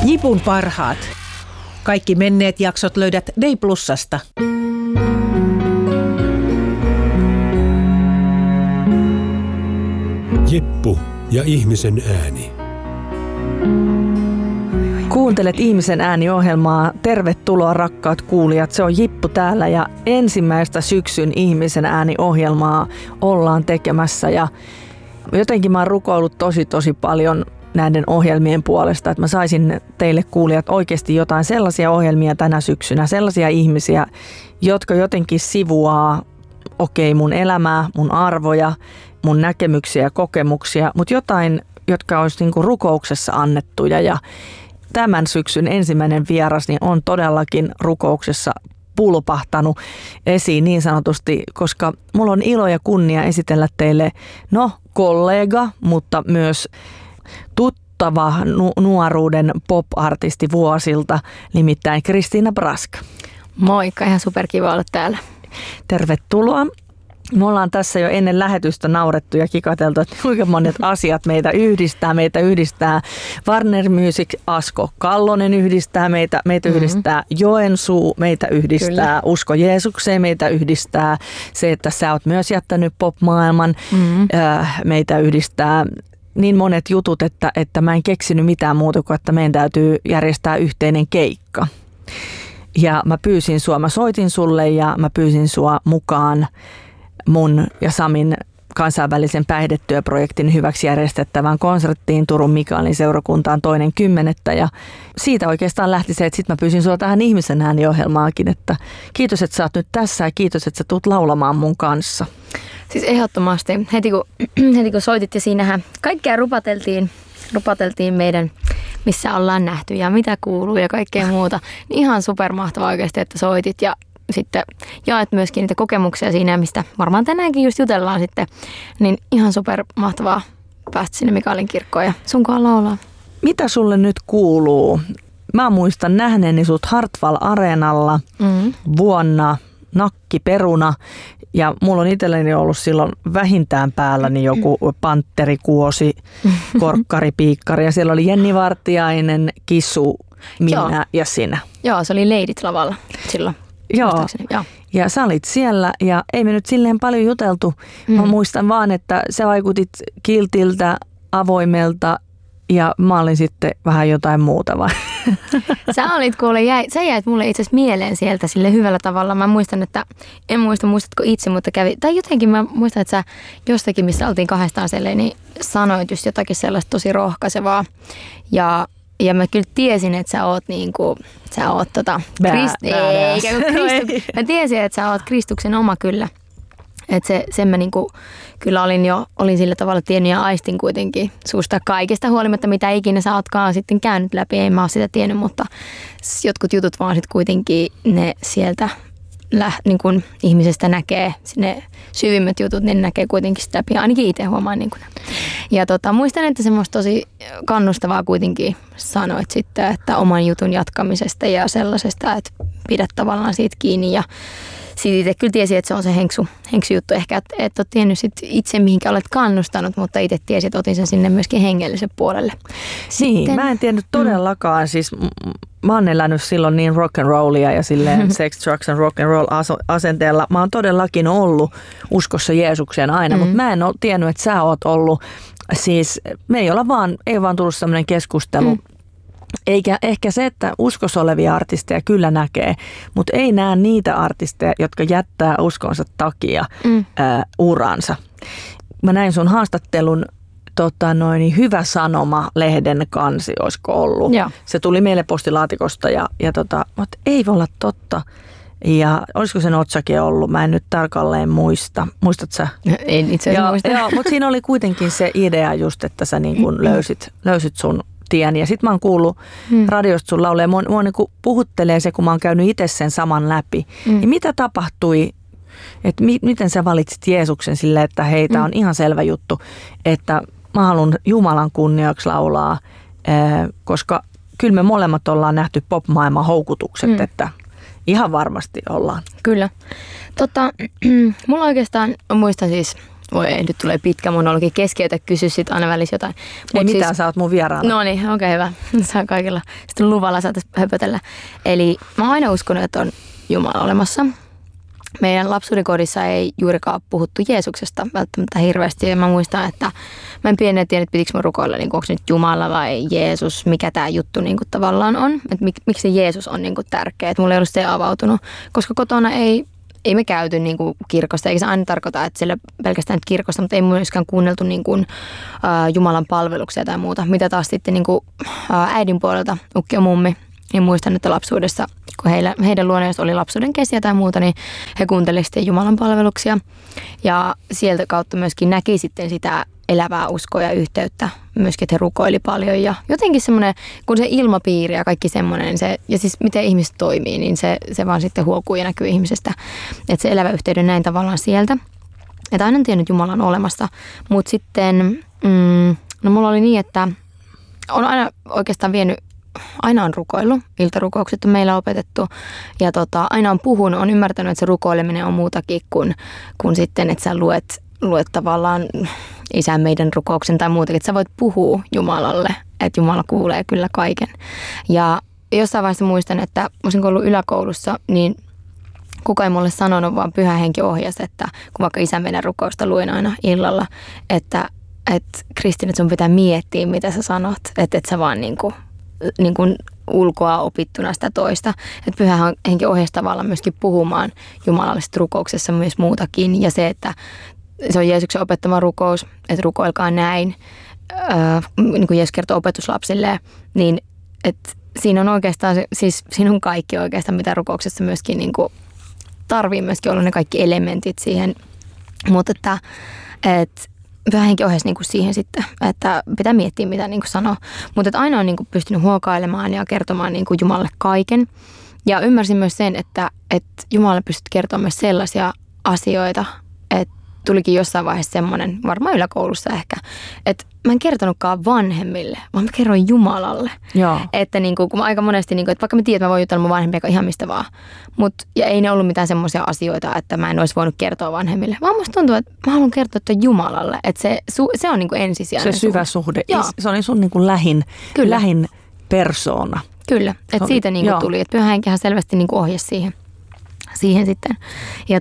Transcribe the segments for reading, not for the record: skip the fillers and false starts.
Jipun parhaat. Kaikki menneet jaksot löydät Day Plusasta. Jippu ja ihmisen ääni. Kuuntelet Ihmisen ääni-ohjelmaa. Tervetuloa rakkaat kuulijat. Se on Jippu täällä ja ensimmäistä syksyn Ihmisen ääni-ohjelmaa ollaan tekemässä. Ja jotenkin mä oon rukoillut tosi paljon näiden ohjelmien puolesta, että mä saisin teille kuulijat oikeasti jotain sellaisia ohjelmia tänä syksynä, sellaisia ihmisiä, jotka jotenkin sivuaa mun elämää, mun arvoja, mun näkemyksiä ja kokemuksia, mutta jotain, jotka olisi niinku rukouksessa annettuja. Ja tämän syksyn ensimmäinen vieras niin on todellakin rukouksessa pulpahtanut esiin niin sanotusti, koska mulla on ilo ja kunnia esitellä teille kollega, mutta myös tuttava nuoruuden pop-artisti vuosilta, nimittäin Christina Brask. Moikka, ihan superkiva olla täällä. Tervetuloa. Me ollaan tässä jo ennen lähetystä naurettu ja kikateltu, että kuinka monet asiat meitä yhdistää. Meitä yhdistää Warner Music, Asko Kallonen yhdistää meitä yhdistää Joensuu, meitä yhdistää Kyllä. Usko Jeesukseen, meitä yhdistää se, että sä oot myös jättänyt pop-maailman, meitä yhdistää niin monet jutut, että mä en keksinyt mitään muuta kuin, että meidän täytyy järjestää yhteinen keikka. Ja mä soitin sulle ja mä pyysin sua mukaan mun ja Samin kansainvälisen päihdetyöprojektin hyväksi järjestettävään konserttiin Turun Mikaelin seurakuntaan 2.10. Ja siitä oikeastaan lähti se, että sit mä pyysin sua tähän Ihmisen ääni-ohjelmaakin, että kiitos, että sä oot nyt tässä ja kiitos, että sä tuut laulamaan mun kanssa. Siis ehdottomasti. Heti kun soitit ja siinähän kaikkea rupateltiin meidän, missä ollaan nähty ja mitä kuuluu ja kaikkea muuta. Niin ihan supermahtavaa oikeasti, että soitit ja sitten jaet myöskin niitä kokemuksia siinä, mistä varmaan tänäänkin just jutellaan sitten. Niin ihan supermahtavaa päästä sinne Mikaelin kirkkoon ja sunkaan laulaa. Mitä sulle nyt kuuluu? Mä muistan nähneeni sut Hartwall-areenalla vuonna nakkiperuna. Ja mulla on itselleni ollut silloin vähintään päälläni joku pantterikuosi, korkkaripiikkari ja siellä oli Jenni Vartiainen, Kisu, minä ja sinä. Joo, se oli Leidit lavalla silloin. Joo, ja sä olit siellä ja ei me nyt silleen paljon juteltu. Mä muistan vaan, että sä vaikutit kiltiltä, avoimelta ja mä olin sitten vähän jotain muuta vai? Sä olit kuule, sä jäit mulle itse asiassa mieleen sieltä sille hyvällä tavalla. Mä muistan, että en muistatko itse, mutta tai jotenkin mä muistan, että sä jostakin, missä oltiin kahdestaan selleen, niin sanoit just jotakin sellaista tosi rohkaisevaa. Ja mä kyllä tiesin, että sä oot mä tiesin, että sä oot Kristuksen oma kyllä. Että sen mä niinku, kyllä olin sillä tavalla tiennyt ja aistin kuitenkin susta kaikesta huolimatta, mitä ikinä sä ootkaan sitten käynyt läpi. En mä ole sitä tiennyt, mutta jotkut jutut vaan sitten kuitenkin ne sieltä niin kun ihmisestä näkee, ne syvimmät jutut, ne näkee kuitenkin sitä läpi. Ainakin itse huomaan. Niin ja muistan, että semmoista tosi kannustavaa kuitenkin sanoit sitten, että oman jutun jatkamisesta ja sellaisesta, että pidät tavallaan siitä kiinni ja siitä itse kyllä tiesi, että se on se henksu juttu. Ehkä et ole tiennyt sit itse, mihinkä olet kannustanut, mutta itse tiesi, että otin sen sinne myöskin hengellisen puolelle. Niin, mä en tiennyt todellakaan. Siis mä oon elänyt silloin niin rock and rollia ja silleen sex, drugs and rock and roll asenteella. Mä oon todellakin ollut uskossa Jeesukseen aina, mutta mä en ole tiennyt, että sä oot ollut. Siis me ei vaan tullut sellainen keskustelu. Eikä ehkä se, että uskossa olevia artisteja kyllä näkee, mutta ei näe niitä artisteja, jotka jättää uskonsa takia uransa. Mä näin sun haastattelun Hyvä Sanoma-lehden kansi, olisiko ollut. Ja. Se tuli meille postilaatikosta mutta ei voi olla totta. Ja olisiko sen otsake ollut? Mä en nyt tarkalleen muista. Muistat sä? En itse asiassa muista. Joo, mutta siinä oli kuitenkin se idea just, että sä niin kuin löysit sun tien. Ja sit mä oon kuullut radiosta sun laulee. Mua niin kuin puhuttelee se, kun mä oon käynyt itse sen saman läpi. Ja mitä tapahtui, että miten sä valitsit Jeesuksen sille, että hei, tää on ihan selvä juttu, että mä haluan Jumalan kunniaksi laulaa, koska kyllä me molemmat ollaan nähty pop-maailman houkutukset, että ihan varmasti ollaan. Kyllä. Mulla oikeastaan, muistan siis Voi ei, nyt tulee pitkä monologi, keskeytä, kysy sit aina välissä jotain. Ei mitään, sä oot mun vieraana. No niin, okei, hyvä. Saa kaikilla. Sitten luvalla saataisiin höpötellä. Eli mä oon aina uskonut, että on Jumala olemassa. Meidän lapsuudenkodissa ei juurikaan puhuttu Jeesuksesta välttämättä hirveästi. Ja mä muistan, että mä en pienenä tiedä, että pitikö mä rukoilla, niin onko se nyt Jumala vai Jeesus, mikä tämä juttu niin kuin tavallaan on. Että miksi se Jeesus on niin kuin tärkeä. Että mulla ei ollut se avautunut, koska kotona ei me käyty niin kuin kirkosta, eikä se aina tarkoita, että siellä pelkästään nyt kirkosta, mutta ei myöskään kuunneltu niin kuin, Jumalan palveluksia tai muuta. Mitä taas sitten niin kuin, äidin puolelta, ukki ja mummi, niin muistan, että lapsuudessa, kun heidän luona oli lapsuuden kesiä tai muuta, niin he kuuntelivat sitten Jumalan palveluksia. Ja sieltä kautta myöskin näki sitten sitä elävää uskoa ja yhteyttä. Myöskin, että he rukoili paljon ja jotenkin semmoinen, kun se ilmapiiri ja kaikki semmoinen, ja siis miten ihmiset toimii, niin se vaan sitten huokuu ja näkyy ihmisestä. Että se elävä yhteyden näin tavallaan sieltä. Että aina en tiennyt, että Jumala on olemassa. Mutta sitten, no mulla oli niin, että on aina oikeastaan aina on rukoillut, iltarukoukset on meillä opetettu ja aina on puhunut, on ymmärtänyt, että se rukoileminen on muutakin kuin sitten, että sä luet tavallaan Isän meidän rukouksen tai muutakin, että sä voit puhua Jumalalle, että Jumala kuulee kyllä kaiken. Ja jossain vaiheessa muistan, että olisin ollut yläkoulussa, niin kukaan ei mulle sanonut, vaan Pyhä Henki ohjasi, että kun vaikka Isän meidän rukousta luin aina illalla, että Kristin, että sun pitää miettiä, mitä sä sanot, että et sä vaan niin kuin ulkoa opittuna sitä toista. Että Pyhä Henki ohjasi tavallaan myöskin puhumaan jumalallisessa rukouksessa myös muutakin. Ja se, että se on Jeesuksen opettama rukous, että rukoilkaa näin, niin kuin Jeesus kertoo opetuslapsille, niin että siinä on oikeastaan, siis siinä on kaikki oikeastaan, mitä rukouksessa myöskin niin kuin tarvii myöskin olla ne kaikki elementit siihen. Mutta että Pyhä Henki ohjasi niin kuin siihen sitten, että pitää miettiä, mitä niin kuin sanoo. Mutta aina on niin kuin pystynyt huokailemaan ja kertomaan niin kuin Jumalalle kaiken. Ja ymmärsin myös sen, että Jumalalle pystyt kertomaan myös sellaisia asioita, että tulikin jossain vaiheessa semmoinen, varmaan yläkoulussa ehkä, että mä en kertonutkaan vanhemmille, vaan mä kerroin Jumalalle. Joo. Että niin kuin, kun mä aika monesti, niin kuin, että vaikka mä tiedän, että mä voin jutella mun vanhemmille ihan mistä vaan, ja ei ne ollut mitään semmoisia asioita, että mä en olisi voinut kertoa vanhemmille. Vaan musta tuntuu, että mä haluan kertoa että Jumalalle, että se on niin kuin ensisijainen se syvä suhde. Joo. Se on sun niin kuin lähin persoona. Kyllä, että siitä niin kuin tuli. Että Pyhä Henkihän selvästi niin kuin ohjasi siihen sitten. Ja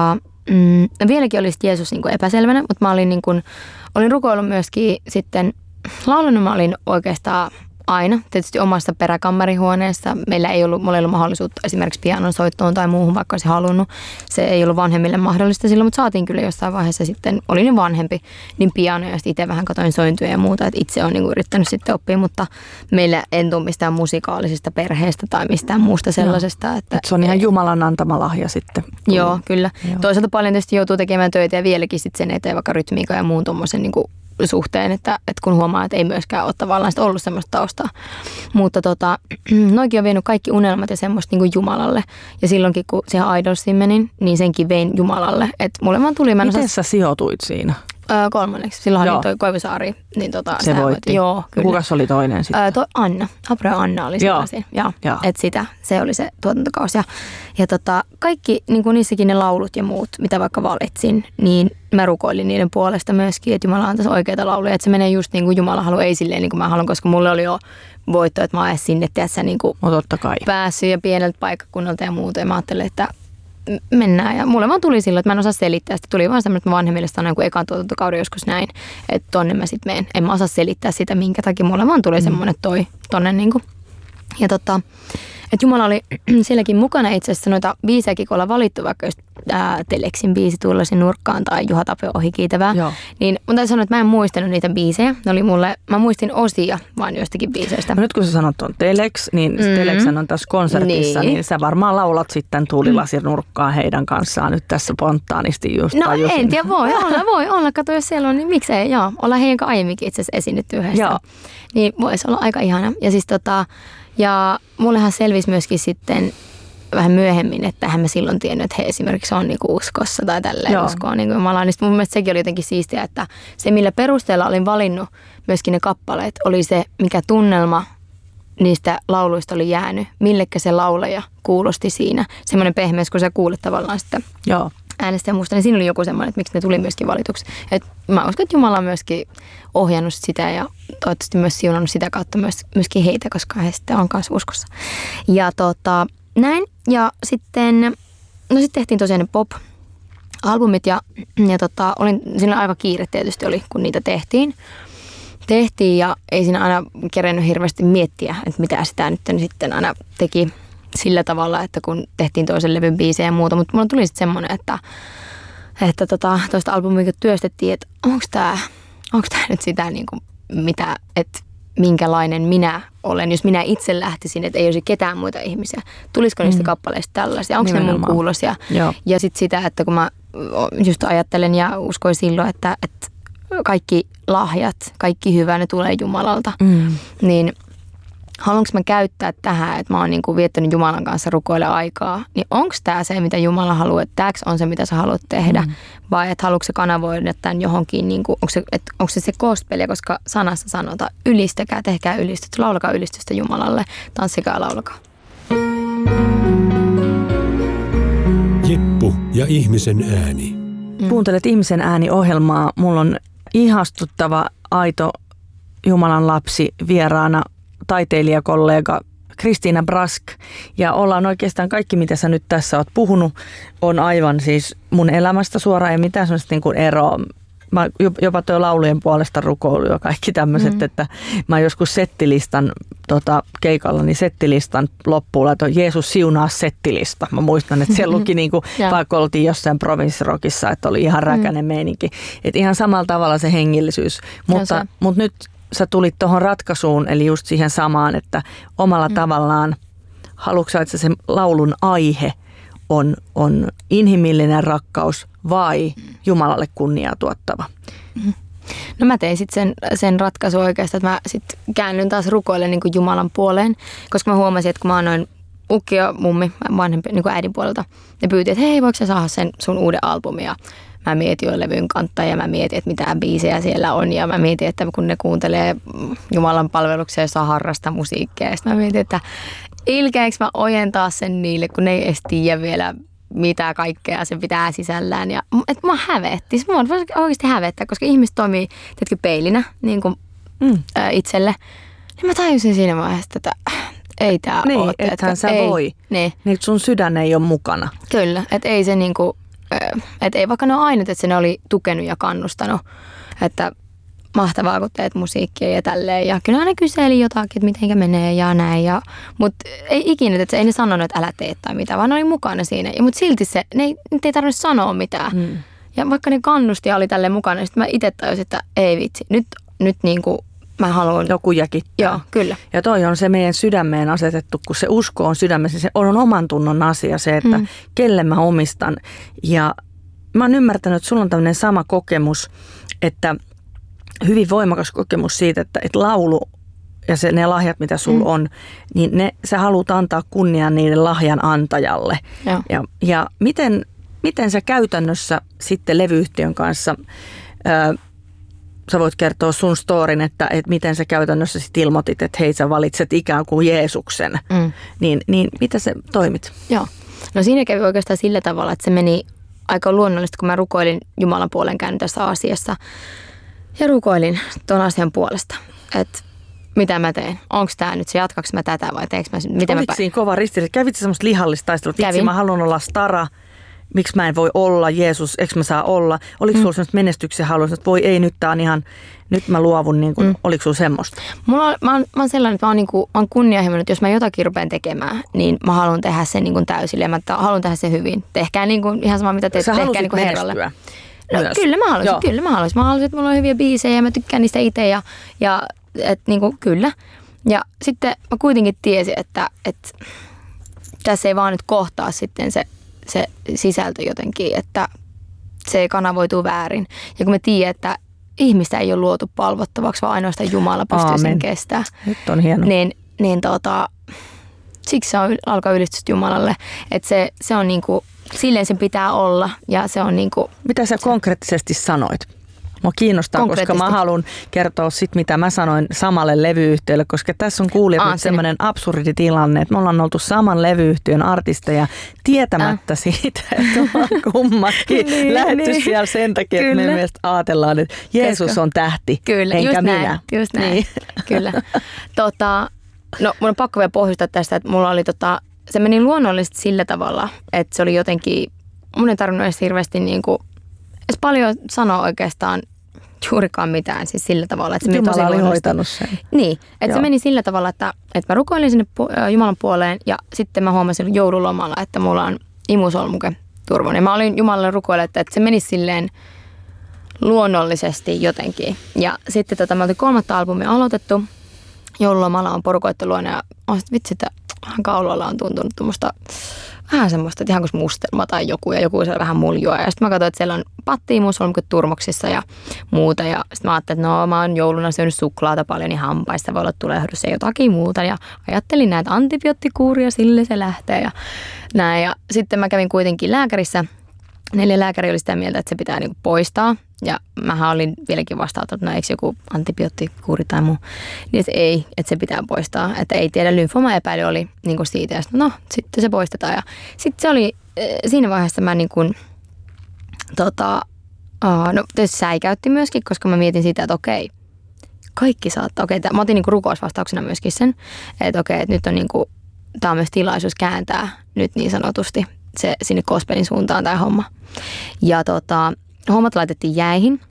vieläkin olisi Jeesus niin kuin epäselvänä, mutta mä olin rukoillut myöskin sitten, laulanut mä olin oikeastaan aina, tietysti omassa peräkammarihuoneessa. Mulla ei ollut mahdollisuutta esimerkiksi pianon soittoon tai muuhun, vaikka olisi halunnut. Se ei ollut vanhemmille mahdollista silloin, mutta saatiin kyllä jossain vaiheessa sitten, olin niin vanhempi, niin pianoja ja sitten itse vähän katoin sointuja ja muuta, että itse olen niin yrittänyt sitten oppia, mutta meillä en tule mistään musikaalisesta perheestä tai mistään muusta sellaisesta. Että se on ihan Jumalan antama lahja sitten. Joo, kyllä. Joo. Toisaalta paljon tietysti joutuu tekemään töitä ja vieläkin sitten sen eteen vaikka rytmiikan ja muun tuommoisen niin suhteen, että kun huomaa, että ei myöskään ole tavallaan ollut semmoista taustaa. Mutta noikin on vienyt kaikki unelmat ja semmoista niin kuin Jumalalle. Ja silloinkin, kun siihen Idolsiin menin, niin senkin vein Jumalalle. Että mulle vaan tuli... Miten sä sijoituit siinä? Kolmanneksi. Silloin oli toi Koivusaari. Niin se voitti. Joo, kyllä. Kukas oli toinen sitten? Anna. Apro Anna oli sellaisia. Joo. Että se oli se tuotantokausi. Ja kaikki niin kuin niissäkin ne laulut ja muut, mitä vaikka valitsin, niin mä rukoilin niiden puolesta myöskin, että Jumala antaisi oikeita lauluja. Että se menee just niin kuin Jumala haluaa, ei silleen niin kuin mä haluan, koska mulle oli jo voitto, että mä oon edes sinne, tiedätkö, niin kuin päässyt ja pieneltä paikkakunnalta ja muuta. Ja mä ajattelin, että mennään. Ja mulle vaan tuli silloin, että mä en osaa selittää. Sitten tuli vaan semmoinen, että mä vanhemmille sanoin, kun ekan tuotantokauden joskus näin, että tonne mä sit menen. En mä osaa selittää sitä, minkä takia mulle vaan tuli semmoinen, että tonne niinku. Ja että Jumala oli sielläkin mukana itse asiassa noita biisejäkin, kun ollaan valittu vaikka just Teleksin biisi Tullasi nurkkaan tai Juha Tapio ohi kiitävää. Niin mun täytyy sanoa, että mä en muistanut niitä biisejä. Ne oli mä muistin osia vaan joistakin biiseistä. No nyt kun sä sanot on Telex, niin Telexhän on tässä konsertissa, niin sä varmaan laulat sitten Tuulilasi nurkkaan heidän kanssaan nyt tässä spontaanisti just. No en tiedä, voi olla. Kato, jos siellä on, niin miksei, joo. Ollaan heidän kanssa aiemminkin itse asiassa esiinnytty yhdessä. Joo. Niin voisi olla aika ihana. Ja siis ja mullehan selvisi myöskin sitten vähän myöhemmin, että hän mä silloin tiennyt, että he esimerkiksi on niinku uskossa tai tälleen uskoa niinku Jumalaan. Niin mun mielestä sekin oli jotenkin siistiä, että se millä perusteella olin valinnut myöskin ne kappaleet, oli se, mikä tunnelma niistä lauluista oli jäänyt, millekä se laulaja kuulosti siinä. Semmoinen pehmeys, kun sä kuulet tavallaan sitä. äänestää musta, niin siinä oli joku semmoinen, että miksi ne tuli myöskin valituksi. Et mä uskon, että Jumala on myöskin ohjannut sitä ja toivottavasti myös siunannut sitä kautta myöskin heitä, koska he sitten on kanssa uskossa. Ja näin. Ja sitten, tehtiin tosiaan ne pop-albumit ja olin, siinä aika kiire tietysti oli, kun niitä tehtiin ja ei siinä aina kerennyt hirveästi miettiä, että mitä sitä nyt sitten aina teki sillä tavalla, että kun tehtiin toisen levyn biisejä ja muuta, mutta mulla tuli sitten semmoinen, että toista albumia kun työstettiin, että onko tää nyt sitä niin kuin mitä, että minkälainen minä olen, jos minä itse lähtisin, että ei olisi ketään muita ihmisiä. Tulisiko niistä kappaleista tällaisia? Onko ne mun kuulosia? Ja sitten sitä, että kun mä just ajattelen ja uskoin silloin, että kaikki lahjat, kaikki hyvä, ne tulee Jumalalta, niin haluanko mä käyttää tähän, että mä oon niinku viettänyt Jumalan kanssa rukoille aikaa, niin onko tämä se, mitä Jumala haluaa, että tämäks on se, mitä sä haluat tehdä, vai että haluatko sä kanavoida tämän johonkin, niinku, onko se gospel, koska sanassa sanotaan, ylistäkää, tehkää ylistystä, laulakaa ylistystä Jumalalle, tanssikaa ja laulakaa. Jippu ja ihmisen ääni. Kuuntelet Ihmisen ääni-ohjelmaa. Mulla on ihastuttava, aito Jumalan lapsi vieraana, taiteilijakollega Kristiina Brask. Ja ollaan oikeastaan kaikki, mitä sä nyt tässä oot puhunut, on aivan siis mun elämästä suoraan ja mitään sellaista niin kuin eroa. Mä jopa tuo laulujen puolesta rukoilu ja kaikki tämmöiset, että mä joskus settilistan keikalla, niin settilistan loppuun laitoin Jeesus siunaa settilista. Mä muistan, että siellä luki niin kuin, vaikka oltiin jossain provinssirokissa, että oli ihan räkäinen meininki. Että ihan samalla tavalla se hengillisyys. Mutta nyt sä tulit tuohon ratkaisuun, eli just siihen samaan, että omalla tavallaan, haluatko sä, että se laulun aihe on inhimillinen rakkaus vai Jumalalle kunniaa tuottava? No mä tein sitten sen ratkaisun oikeastaan, että mä sitten käännyin taas rukoille niin kuin Jumalan puoleen, koska mä huomasin, että kun mä annoin ukki ja mummi vanhempi niin kuin äidin puolelta, ne pyyti, että hei, voiko sä saada sen sun uuden albumin? Ja mä mietin jo levyn kantta ja mä mietin, että mitä biisejä siellä on ja mä mietin, että kun ne kuuntelee Jumalan palveluksia ja saa harrastaa musiikkia. Ja sitten mä mietin, että ilkeäks mä ojentaa sen niille, kun ne ei edes tiedä vielä mitä kaikkea se pitää sisällään. Ja että mä hävetti. Mua oikeasti hävettää, koska ihmiset toimii tietenkin peilinä niin kuin, itselle. Niin mä tajusin siinä vaiheessa, että ei tää niin, ole. Ethän sä voi. Niin, sun sydän ei ole mukana. Kyllä, että ei se niinku, että ei vaikka ne ole ainut, että se ne oli tukenut ja kannustanut. Että mahtavaa, kun teet musiikkia ja tälleen. Ja kyllä ne kyseli jotakin, että mitenkä menee ja näin. Mutta ei ikinä, että ei ne sanonut, että älä tee tai mitä, vaan ne oli mukana siinä. Mutta silti ne ei tarvinnut sanoa mitään. Ja vaikka ne kannusti ja oli tälleen mukana, niin sitten mä itse tajusin, että ei vitsi, nyt niinku mä haluan. Joku jäkittää. Joo, kyllä. Ja toi on se meidän sydämeen asetettu, kun se usko on sydämessä. Se on oman tunnon asia se, että kelle mä omistan. Ja mä oon ymmärtänyt, että sulla on tämmöinen sama kokemus, että hyvin voimakas kokemus siitä, että laulu ja ne lahjat, mitä sulla on, niin sä haluat antaa kunnian niiden lahjan antajalle. Ja miten sä käytännössä sitten levyyhtiön kanssa, sä voit kertoa sun storin, että miten sä käytännössä sit ilmoitit, että hei sä valitset ikään kuin Jeesuksen, niin miten sä toimit? Joo, no siinä kävi oikeastaan sillä tavalla, että se meni aika luonnollisesti, kun mä rukoilin Jumalan puolen käynyt tässä asiassa. Ja rukoilin tuon asian puolesta, että mitä mä teen. Onko tämä nyt se, jatkaks mä tätä vai teekö mä miten oliko siinä kova ristiriita? Kävit sä semmoista lihallista taistelua? Vitsi, mä haluan olla stara. Miksi mä en voi olla Jeesus? Eikö mä saa olla? Oliko sulla semmoista menestyksen haluaa, että voi ei, nyt tää on ihan, nyt mä luovun, niin kuin, oliko sulla semmoista? Mä oon sellainen, että mä oon kunnianhimoinen, että jos mä jotakin rupean tekemään, niin mä haluan tehdä sen niin kuin täysille ja mä haluan tehdä sen hyvin. Tehkää niin kuin, ihan sama mitä teet, tehkää niin kuin Herralle. No, kyllä mä haluaisin. Mä haluaisin, että mulla on hyviä biisejä ja mä tykkään niistä itse ja et, niin kuin, kyllä. Ja sitten mä kuitenkin tiesin, että tässä ei vaan nyt kohtaa sitten se sisältö jotenkin, että se kanavoituu väärin. Ja kun me tiedän, että ihmistä ei ole luotu palvottavaksi, vaan ainoastaan Jumala pystyy sen kestämään. Nyt on hieno. Niin siksi se alkaa ylistystä Jumalalle. Että se on niinku, silleen sen pitää olla ja se on niinku. Mitä sä konkreettisesti sanoit? Mua kiinnostaa, koska mä haluan kertoa sit, mitä mä sanoin samalle levyyhtiölle, koska tässä on kuulijat nyt sellainen absurdi tilanne, että me ollaan oltu saman levyyhtiön artisteja tietämättä siitä, että ollaan kummatkin lähetty siellä sen takia, että me mielestä ajatellaan, että Jeesus on tähti, enkä minä. Just näin, niin. Kyllä. No mun on pakko vielä pohjustaa tästä, että mulla oli se meni luonnollisesti sillä tavalla, että se oli jotenkin, mun ei tarvinnut edes hirveästi niinku, edes paljon sanoa oikeastaan juurikaan mitään, siis sillä tavalla, että se meni tosi oli hoitanut sen. Niin, että se meni sillä tavalla, että mä rukoilin sinne Jumalan puoleen ja sitten mä huomasin joululomalla, että mulla on imusolmuke turvon. Ja mä olin Jumalalle rukoille, että se menisi silleen luonnollisesti jotenkin. Ja sitten me oltiin 3. albumia aloitettu. Joululomalla on porukoitten luona ja vitsi, että kaulalla on tuntunut tuommoista vähän semmoista, että ihan kuin mustelma tai joku se vähän muljua. Ja sitten mä katsoin, että siellä on patti-imusolmuke turmoksissa ja muuta. Ja sitten mä ajattelin, että mä oon jouluna syönyt suklaata paljon, niin hampaista voi olla tulehdus ja jotakin muuta. Ja ajattelin näitä antibioottikuuria, sille se lähtee ja näin. Ja sitten mä kävin kuitenkin lääkärissä. 4 lääkäri oli sitä mieltä, että se pitää niinku poistaa. Ja mähän olin vieläkin vastaanottanut, no eikö joku antibioottikuuri tai muu. Niin että ei, että se pitää poistaa. Että ei tiedä, lymfoma-epäily oli niinku siitä. Ja sitten se poistetaan. Ja sitten se oli siinä vaiheessa mä niinku, no tietysti säikäytti myöskin, koska mä mietin sitä, että okei, kaikki saattaa. Mä otin niinku rukousvastauksena myöskin sen, että okei, että nyt on niinku, tää on myös tilaisuus kääntää nyt niin sanotusti se sinne gospelin suuntaan tämä homma. Ja hommat laitettiin jäihin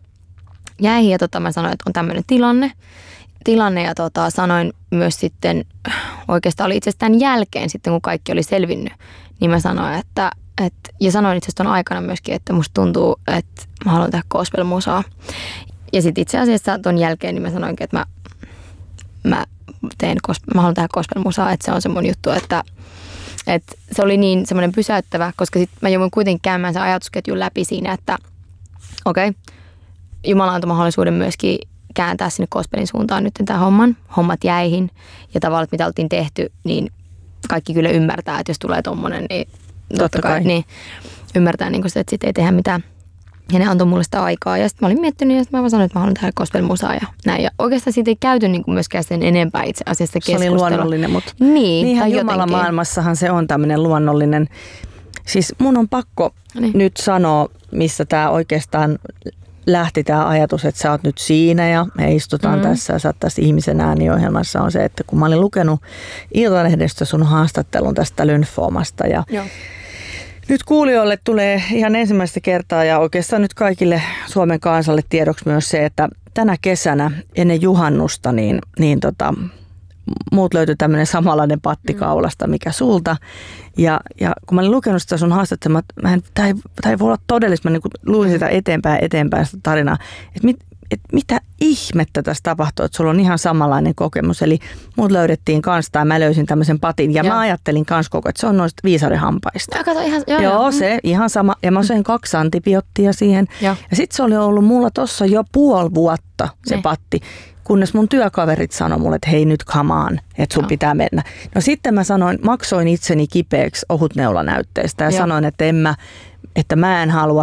ja mä sanoin, että on tämmöinen tilanne ja sanoin myös sitten, oikeastaan oli itse asiassa tämän jälkeen sitten, kun kaikki oli selvinnyt, niin mä sanoin, ja sanoin itse asiassa ton aikana myöskin, että musta tuntuu, että mä haluan tehdä gospel-musaa. Ja sitten itse asiassa ton jälkeen niin mä sanoinkin, että mä haluan tehdä gospel-musaa, että se on se mun juttu, että se oli niin semmoinen pysäyttävä, koska sitten mä jouduin kuitenkin käymään sen ajatusketjun läpi siinä, että okei, Jumala antoi mahdollisuuden myöskin kääntää sinne gospelin suuntaan nyt tämän hommat jäihin ja tavallaan, mitä oltiin tehty, niin kaikki kyllä ymmärtää, että jos tulee tommonen, niin totta kai. Niin ymmärtää, niin että sitten ei tehdä mitään. Ja ne antoi mulle sitä aikaa ja sitten mä olin miettinyt ja sitten mä vaan sanoin, että mä haluan tehdä gospel-musaa ja näin. Ja oikeastaan siitä ei käyty niin kuin myöskään sen enempää itse asiassa keskustelua. Se oli luonnollinen, mutta niinhän Jumalan maailmassahan se on tämmöinen luonnollinen. Siis mun on pakko nyt sanoa, missä tämä oikeastaan lähti tämä ajatus, että sä oot nyt siinä ja me istutaan tässä ja sä oot tässä Ihmisen ääni-ohjelmassa on se, että kun mä olin lukenut Iltalehdestä sun haastattelun tästä lymfoomasta ja nyt kuulijoille tulee ihan ensimmäistä kertaa ja oikeastaan nyt kaikille Suomen kansalle tiedoksi myös se, että tänä kesänä ennen juhannusta niin muut löytyi tämmöinen samanlainen patti kaulasta, mikä sulta. Ja kun mä olin lukenut sitä sun haastattelua, tämä ei voi olla todellista, mä niin luin sitä eteenpäin sitä tarinaa, että mitä ihmettä tässä tapahtuu, että sulla on ihan samanlainen kokemus. Eli muut löydettiin kanssa, tai mä löysin tämmöisen patin, ja mä ajattelin kanssa koko, että se on noista viisarihampaista. Joo, se ihan sama. Ja mä söin 2 antibioottia siihen. Ja sitten se oli ollut mulla tossa jo 5 vuotta se patti. Kunnes mun työkaverit sanoi mulle, että hei nyt come on, että sun pitää mennä. No sitten mä maksoin itseni kipeäksi ohutneulanäytteestä ja sanoin, että mä en halua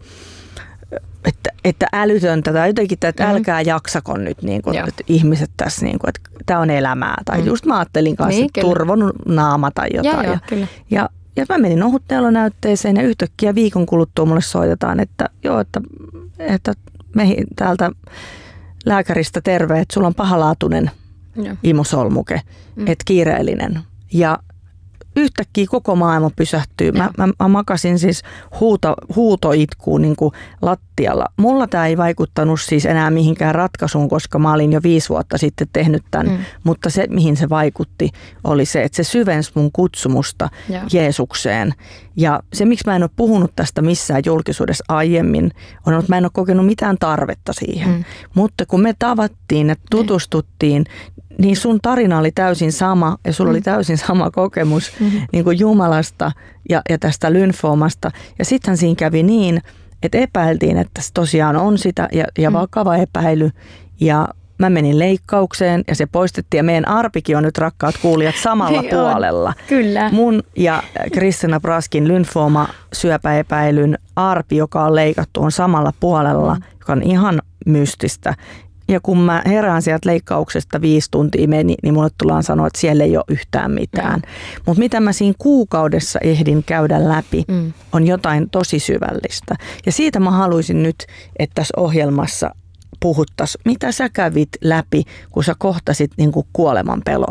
että älytöntä tai jotenkin, että älkää jaksako nyt niin kuin, että ihmiset tässä, niin kuin, että tämä on elämää. Tai just mä ajattelin kanssa, että turvon naama tai jotain. Ja mä menin ohutneulonäytteeseen ja yhtäkkiä viikon kuluttua mulle soitetaan, että meihin täältä lääkäristä terve, että sulla on pahalaatuinen imusolmuke, että kiireellinen. Ja yhtäkkiä koko maailma pysähtyy. Mä makasin siis huutoitkuun niin kuin lattialla. Mulla tämä ei vaikuttanut siis enää mihinkään ratkaisuun, koska mä olin jo 5 vuotta sitten tehnyt tämän. Mutta se, mihin se vaikutti, oli se, että se syvensi mun kutsumusta Jeesukseen. Ja se, miksi mä en ole puhunut tästä missään julkisuudessa aiemmin, on, että mä en ole kokenut mitään tarvetta siihen. Mutta kun me tavattiin ja tutustuttiin, niin sun tarina oli täysin sama ja sulla oli täysin sama kokemus niin kuin Jumalasta ja tästä lymfoomasta. Ja sittenhän siinä kävi niin, että epäiltiin, että se tosiaan on sitä ja vakava epäily. Ja mä menin leikkaukseen ja se poistettiin ja meidän arpikin on nyt, rakkaat kuulijat, samalla puolella. Kyllä. Mun ja Kristina Braskin lymfooma syöpäepäilyn arpi, joka on leikattu, on samalla puolella, joka on ihan mystistä. Ja kun mä herään sieltä leikkauksesta 5 tuntia meni, niin mulle tullaan sanoa, että siellä ei ole yhtään mitään. Mutta mitä mä siinä kuukaudessa ehdin käydä läpi, on jotain tosi syvällistä. Ja siitä mä haluaisin nyt, että tässä ohjelmassa puhuttaisiin, mitä sä kävit läpi, kun sä kohtasit niin kuin kuoleman pelon?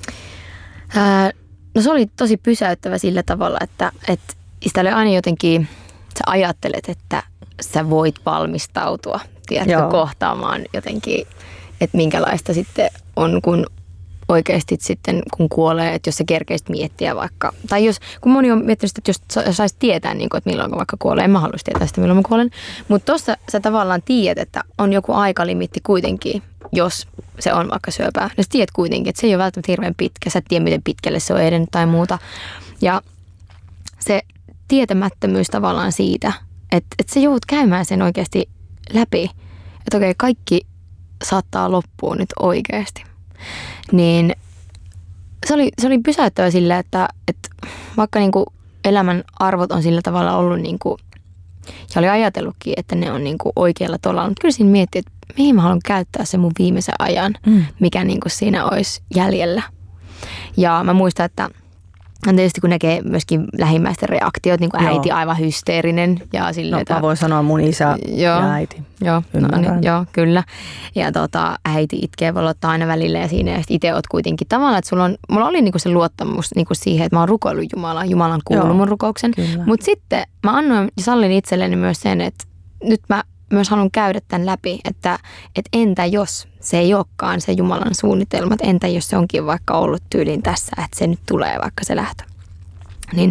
No se oli tosi pysäyttävä sillä tavalla, että sitä oli aina jotenkin, sä ajattelet, että sä voit valmistautua, tiedätkö, kohtaamaan jotenkin, että minkälaista sitten on, kun oikeasti sitten, kun kuolee, että jos sä kerkeisit miettiä vaikka, tai kun moni on miettinyt, että jos saisi tietää, niin kuin, että milloin vaikka kuolee, en mä haluaisi tietää sitä, milloin mä kuolen, mutta tuossa sä tavallaan tiedät, että on joku aikalimitti kuitenkin, jos se on vaikka syöpää, niin sä tiedät kuitenkin, että se ei ole välttämättä hirveän pitkä, sä et tiedä, miten pitkälle se on edennyt tai muuta, ja se tietämättömyys tavallaan siitä, että sä joudut käymään sen oikeasti läpi, että okei, kaikki saattaa loppua nyt oikeasti. Niin se oli pysäyttävä sillä, että vaikka niinku elämän arvot on sillä tavalla ollut niinku, ja oli ajatellutkin, että ne on niinku oikealla tolalla, mutta kyllä siinä miettii, että mihin mä haluan käyttää se mun viimeisen ajan, mikä niinku siinä olisi jäljellä. Ja mä muistan, että tietysti kun näkee myöskin lähimmäisten reaktiot, niin kuin äiti aivan hysteerinen. Ja silleen, mä voin sanoa mun isä ja äiti. Joo, kyllä. Ja äiti itkee valottaa aina välillä ja siinä itse oot kuitenkin tavallaan, että mulla oli niinku se luottamus niinku siihen, että mä oon rukoillut Jumalaa. Jumala on kuullut mun rukouksen. Mutta sitten mä annoin ja sallin itselleni myös sen, että nyt mä myös haluan käydä tämän läpi, että entä jos se ei olekaan se Jumalan suunnitelma, että entä jos se onkin vaikka ollut tyyliin tässä, että se nyt tulee vaikka se lähtö. Niin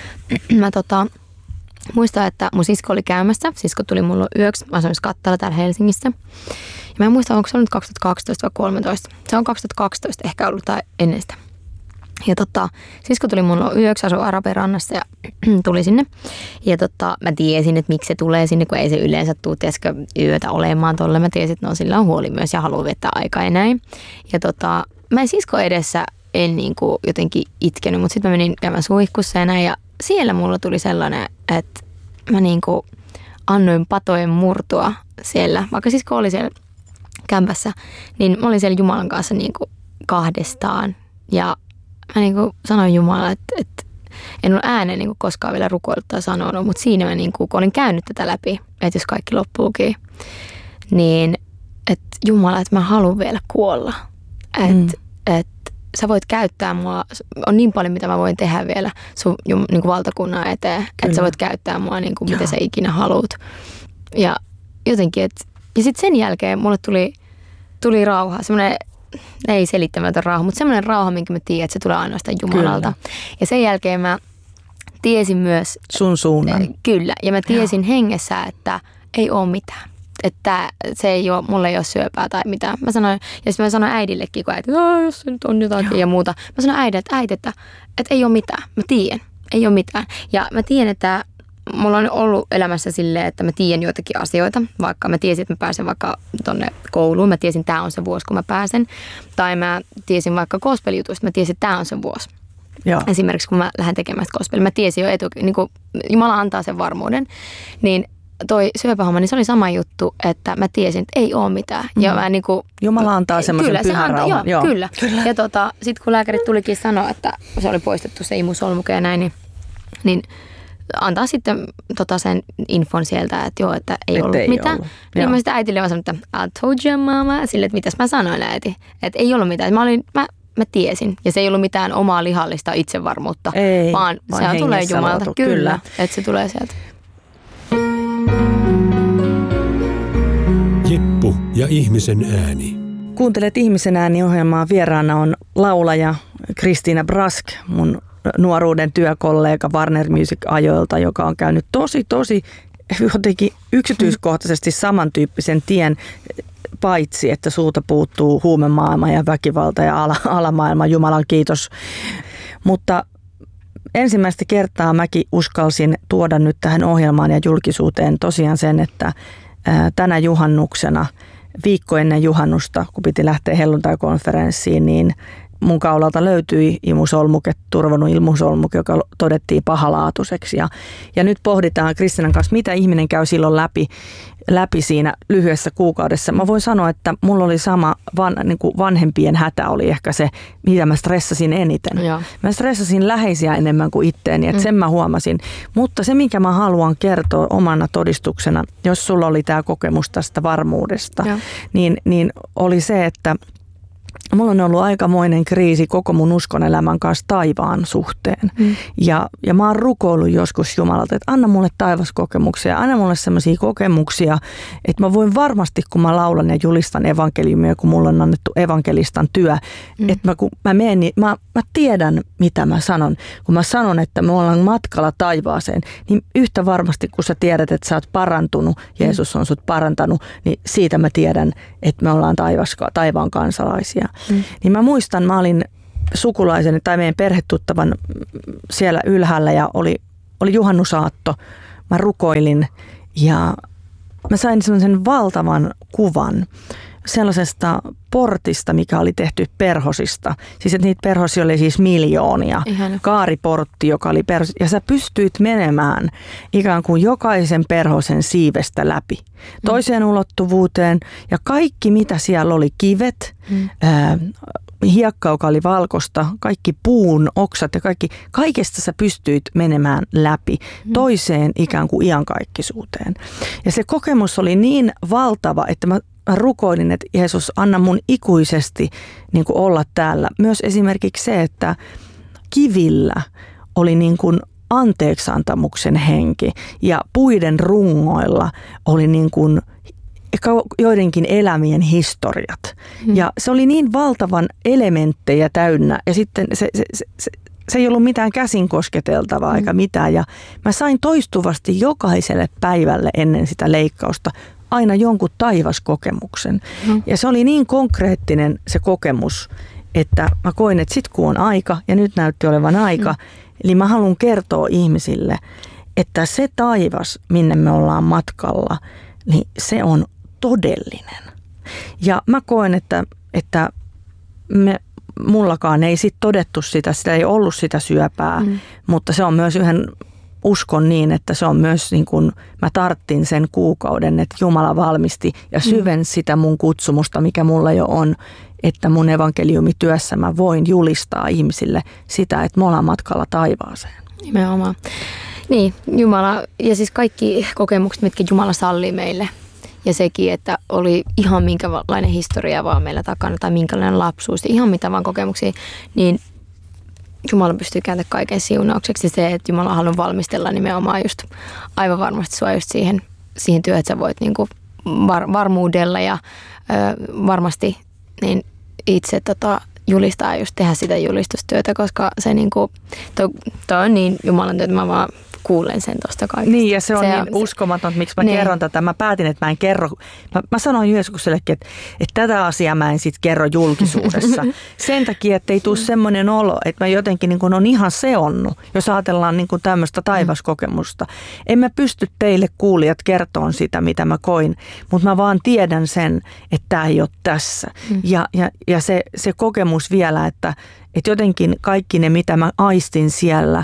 mä muistan, että mun sisko oli käymässä, sisko tuli mulla yöksi, mä asuin Kattala täällä Helsingissä. Ja mä en muista, onko se ollut 2012 vai 2013. Se on 2012 ehkä ollut tai ennen sitä. Ja sisko tuli mulla yöksi, asui Araberannassa ja tuli sinne. Ja mä tiesin, että miksi se tulee sinne, kun ei se yleensä tule, tieskö, yötä olemaan tolle. Mä tiesin, että sillä on huoli myös ja haluaa viettää aikaa ja näin. Ja mä en sisko edessä en niinku jotenkin itkenyt, mutta sitten mä menin käymään suihkussa ja näin. Ja siellä mulla tuli sellainen, että mä niinku annoin patojen murtua siellä, vaikka sisko oli siellä kämpässä, niin mä olin siellä Jumalan kanssa niinku kahdestaan. Ja mä niinku sanoin Jumalalle, että en ole ääneen niinku koskaan vielä rukoillut tai sanonut, mutta siinä mä niinku, kun olin käynyt tätä läpi, että jos kaikki loppuukin, niin että Jumala, että mä haluan vielä kuolla. Että sä voit käyttää mua, on niin paljon mitä mä voin tehdä vielä sun niinku valtakunnan eteen, että sä voit käyttää mua niinku mitä sä ikinä haluat. Ja jotenkin, ja sitten sen jälkeen mulle tuli rauha, semmoinen ei selittämätön rauha, mutta semmoinen rauha, minkä mä tiedän, että se tulee ainoastaan Jumalalta. Kyllä. Ja sen jälkeen mä tiesin myös sun suunnan. Kyllä, ja mä tiesin hengessä, että ei ole mitään. Että se ei ole, mulla ei ole syöpää tai mitään. Mä sanoin, ja sitten mä sanoin äidillekin, kun äiti, jos se nyt on jotakin ja muuta. Mä sanoin äiti, että ei ole mitään. Mä tiedän, ei ole mitään. Ja mä tiedän, että mulla on ollut elämässä silleen, että mä tiedän joitakin asioita. Vaikka mä tiesin, että mä pääsen vaikka tonne kouluun. Mä tiesin, että tää on se vuosi, kun mä pääsen. Tai mä tiesin vaikka gospel-jutuista. Mä tiesin, että tää on se vuosi. Joo. Esimerkiksi kun mä lähden tekemään gospel. Mä tiesin jo niin kuin Jumala antaa sen varmuuden. Niin toi syöpähomma, niin se oli sama juttu, että mä tiesin, että ei ole mitään. Ja mä niin kuin, Jumala antaa semmoisen pyhän rauhan. Joo. Kyllä. Ja sitten kun lääkärit tulikin sanoa, että se oli poistettu se imusolmuke ja näin, niin antaa sitten sen infon sieltä, että joo, että ei ollut mitään. Ollut. Niin mä sitten äitille vaan sanoin, että I told you, mama. Sille, että mitäs mä sanoin äiti. Että ei ollut mitään. Mä tiesin. Ja se ei ollut mitään omaa lihallista itsevarmuutta, vaan se tulee Jumalta. Kyllä, että se tulee sieltä. Jippu ja ihmisen ääni. Kuuntelet Ihmisen ääni-ohjelmaa. Vieraana on laulaja Kristiina Brask, mun nuoruuden työkollega Warner Music-ajoilta, joka on käynyt tosi jotenkin yksityiskohtaisesti samantyyppisen tien, paitsi että sulta puuttuu huumemaailma ja väkivalta ja alamaailma, Jumalan kiitos. Mutta ensimmäistä kertaa mäkin uskalsin tuoda nyt tähän ohjelmaan ja julkisuuteen tosiaan sen, että tänä juhannuksena, viikko ennen juhannusta, kun piti lähteä helluntai-konferenssiin, niin mun kaulalta löytyi imusolmuke, turvonnut imusolmuke, joka todettiin pahalaatuiseksi. Ja nyt pohditaan Kristiinan kanssa, mitä ihminen käy silloin läpi siinä lyhyessä kuukaudessa. Mä voin sanoa, että mulla oli sama niin kuin vanhempien hätä oli ehkä se, mitä mä stressasin eniten. Joo. Mä stressasin läheisiä enemmän kuin itteeni, että sen mä huomasin. Mutta se, minkä mä haluan kertoa omana todistuksena, jos sulla oli tämä kokemus tästä varmuudesta, niin oli se, että mulla on ollut aikamoinen kriisi koko mun uskonelämän kanssa taivaan suhteen. Ja mä oon rukoillut joskus Jumalalta, että anna mulle taivaskokemuksia, anna mulle sellaisia kokemuksia, että mä voin varmasti, kun mä laulan ja julistan evankeliumia, kun mulle on annettu evankelistan työ, että kun mä menen, niin mä tiedän, mitä mä sanon. Kun mä sanon, että me ollaan matkalla taivaaseen, niin yhtä varmasti, kun sä tiedät, että sä oot parantunut, Jeesus on sut parantanut, niin siitä mä tiedän, että me ollaan taivaan kansalaisia. Niin mä muistan, mä olin sukulaisen tai meidän perhetuttavan siellä ylhäällä ja oli juhannusaatto. Mä rukoilin ja mä sain sellaisen valtavan kuvan sellaisesta portista, mikä oli tehty perhosista. Siis että niitä perhosia oli siis miljoonia. Ihana. Kaariportti, joka oli perhosi. Ja sä pystyit menemään ikään kuin jokaisen perhosen siivestä läpi. Toiseen ulottuvuuteen. Ja kaikki, mitä siellä oli, kivet, hiekka, joka oli valkosta, kaikki puun oksat ja kaikesta sä pystyit menemään läpi toiseen ikään kuin iankaikkisuuteen. Ja se kokemus oli niin valtava, että mä rukoilin, että Jeesus, anna mun ikuisesti niin kuin olla täällä. Myös esimerkiksi se, että kivillä oli niin kuin anteeksantamuksen henki ja puiden rungoilla oli niin kuin joidenkin elämien historiat. Ja se oli niin valtavan elementtejä täynnä ja sitten se ei ollut mitään käsin kosketeltavaa eikä mitään. Ja mä sain toistuvasti jokaiselle päivälle ennen sitä leikkausta aina jonkun taivaskokemuksen. Ja se oli niin konkreettinen se kokemus, että mä koin, että sit kun on aika, ja nyt näytti olevan aika, eli mä haluan kertoa ihmisille, että se taivas, minne me ollaan matkalla, niin se on todellinen. Ja mä koen, että mullakaan ei sit todettu sitä ei ollut sitä syöpää, mutta se on myös uskon niin, että se on myös niin kuin mä tarttin sen kuukauden, että Jumala valmisti ja syvensi sitä mun kutsumusta, mikä mulla jo on, että mun evankeliumityössä mä voin julistaa ihmisille sitä, että me ollaan matkalla taivaaseen. Nimenomaan. Niin, Jumala ja siis kaikki kokemukset, mitkä Jumala sallii meille ja sekin, että oli ihan minkälainen historia vaan meillä takana tai minkälainen lapsuus, ihan mitä vaan kokemuksia, niin Jumala pystyy kääntämään kaiken siunaukseksi. Se, että Jumala haluaa valmistella nimenomaan just aivan varmasti sua just siihen työhön, että sä voit niinku varmuudella ja varmasti niin itse julistaa just tehdä sitä julistustyötä, koska se niinku, toi on niin Jumalan työtä, mä vaan kuulen sen tuosta kaikesta. Niin, ja se on niin uskomaton, miksi mä kerron tätä. Mä päätin, että mä en kerro. Mä sanoin Jeesusellekin, että tätä asiaa mä en sit kerro julkisuudessa. Sen takia, että ei tule semmoinen olo, että mä jotenkin niin kun on ihan seonnut, jos ajatellaan niin kun tämmöistä taivaskokemusta. En mä pysty teille kuulijat kertomaan sitä, mitä mä koin, mutta mä vaan tiedän sen, että tämä ei ole tässä. Ja se kokemus vielä, että jotenkin kaikki ne, mitä mä aistin siellä,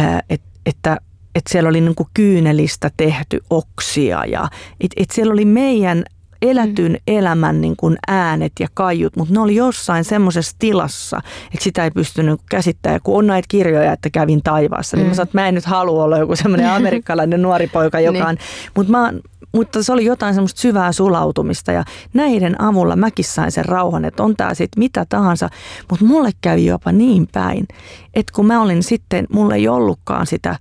että siellä oli niin kuin kyynelistä tehty oksia ja että siellä oli meidän elätyn elämän niin kuin äänet ja kaiut, mutta ne oli jossain semmoisessa tilassa, että sitä ei pystynyt käsittämään. Kun on näitä kirjoja, että kävin taivaassa, niin mä sanoin, että mä en nyt halua olla joku semmoinen amerikkalainen nuori poika, joka on, mutta se oli jotain semmoista syvää sulautumista ja näiden avulla mäkin sain sen rauhan, että on tää sitten mitä tahansa, mutta mulle kävi jopa niin päin, että kun mä olin sitten, mulla ei ollutkaan sitä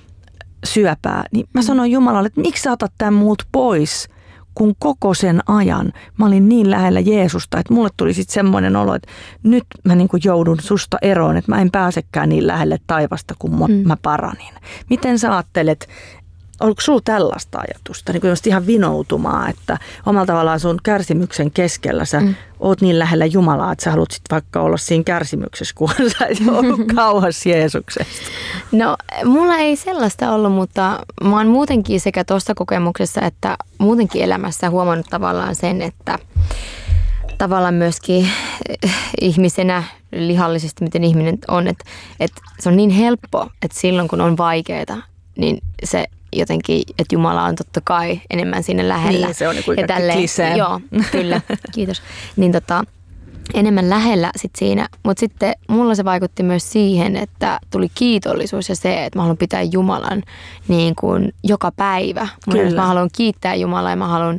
syöpää, niin mä sanoin Jumalalle, että miksi sä otat tämän muut pois, kun koko sen ajan mä olin niin lähellä Jeesusta, että mulle tuli sitten semmoinen olo, että nyt mä niin kuin joudun susta eroon, että mä en pääsekään niin lähelle taivasta, kun mä paranin. Miten sä ajattelet, oliko sulla tällaista ajatusta, niin kuin ihan vinoutumaa, että omalla tavallaan sun kärsimyksen keskellä sä oot niin lähellä Jumalaa, että sä haluat sit vaikka olla siinä kärsimyksessä, kun sä et ollut kauas Jeesuksesta? No, mulla ei sellaista ollut, mutta mä oon muutenkin sekä tuossa kokemuksessa, että muutenkin elämässä huomannut tavallaan sen, että tavallaan myöskin ihmisenä lihallisesti, miten ihminen on, että se on niin helppo, että silloin kun on vaikeaa, niin se jotenkin, että Jumala on totta kai enemmän siinä lähellä. Niin, se on niin kuin klisee. Joo, kyllä, kiitos. Niin enemmän lähellä sit siinä, mutta sitten mulla se vaikutti myös siihen, että tuli kiitollisuus ja se, että mä haluan pitää Jumalan niin kuin joka päivä. Mä haluan kiittää Jumalaa ja mä haluan,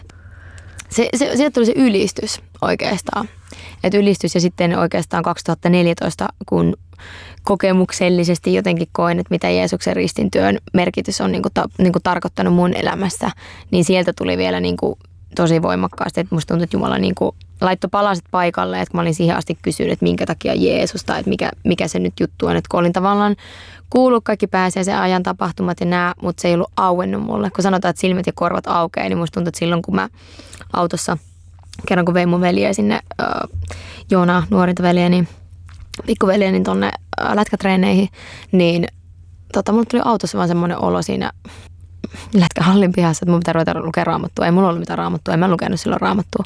sieltä tuli se ylistys oikeastaan. Et ylistys ja sitten oikeastaan 2014, kun kokemuksellisesti jotenkin koin, että mitä Jeesuksen ristintyön merkitys on niinku tarkoittanut mun elämässä, niin sieltä tuli vielä niinku tosi voimakkaasti, että musta tuntuu, että Jumala niinku laittoi palaset paikalle, että mä olin siihen asti kysynyt, että minkä takia Jeesus tai että mikä se nyt juttu on, että kun olin tavallaan kuullut kaikki pääsiäisen ajan tapahtumat ja nää, mutta se ei ollut auennut mulle. Kun sanotaan, että silmät ja korvat aukeaa, niin musta tuntuu, että silloin kun mä autossa kerran kun vein mun veljeä sinne, Joona, nuorinta veljeä, pikkuveliä, niin tonne lätkätreeneihin, niin mulle tuli autossa vaan semmoinen olo siinä lätkähallin pihassa, että mun pitää ruveta lukea raamattua. Ei mulla ollut mitään raamattua, en mä lukenut silloin raamattua.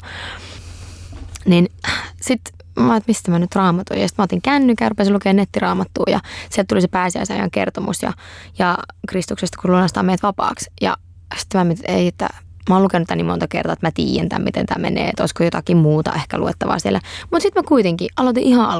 Niin sit mä että mistä mä nyt raamatuin. Ja sit mä otin kännykän ja rupesin lukemaan nettiraamattua ja sieltä tuli se pääsiäisajan kertomus ja Kristuksesta, kun lunastaa meidät vapaaksi. Ja sitten mä mietin, että ei, että mä oon lukenut tämän niin monta kertaa, että mä tiedän tämän, miten tämä menee, että olisiko jotakin muuta ehkä luettavaa siellä. Mutta sitten mä kuitenkin aloitin ihan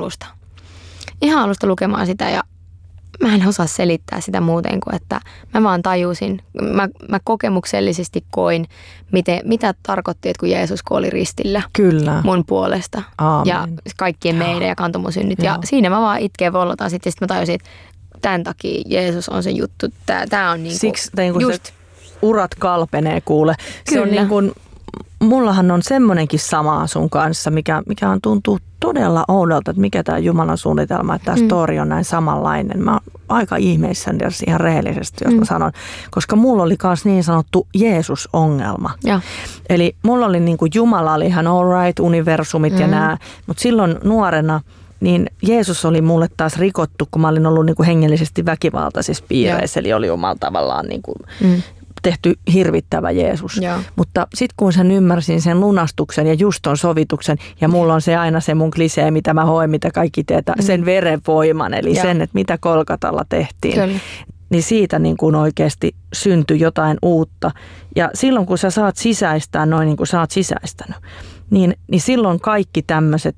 alusta lukemaan sitä ja mä en osaa selittää sitä muuten kuin, että mä vaan tajusin, mä kokemuksellisesti koin, mitä tarkoitti, että kun Jeesus kuoli ristillä mun puolesta. Aamen. Ja kaikkien meidän ja kantoi mun synnit. Ja siinä mä vaan itkeen vollotaan sitten mä tajusin, että tämän takia Jeesus on se juttu. Tää on niinku siksi just urat kalpenee kuule. Se on niin kuin, mullahan on semmoinenkin sama sun kanssa, mikä on tuntuu todella oudolta, että mikä tämä Jumalan suunnitelma, että tämä story on näin samanlainen. Mä oon aika ihmeissäni ihan rehellisesti, jos mä sanon, koska mulla oli myös niin sanottu Jeesus-ongelma. Ja. Eli mulla oli niin kuin Jumala oli ihan all right, universumit ja nämä, mutta silloin nuorena niin Jeesus oli mulle taas rikottu, kun mä olin ollut niin kuin hengellisesti väkivaltaisissa piireissä, eli oli omalla tavallaan niin kuin tehty hirvittävä Jeesus. Ja. Mutta sitten kun sen ymmärsin sen lunastuksen ja just ton sovituksen, ja mulla on se aina se mun klisee, mitä mä hoen, mitä kaikki teetään, sen verenvoiman, eli sen, että mitä Kolkatalla tehtiin. Kyllä. Niin siitä niin kuin oikeasti syntyi jotain uutta. Ja silloin kun sä saat sisäistää noin niin kuin sä oot sisäistänyt, niin silloin kaikki tämmöiset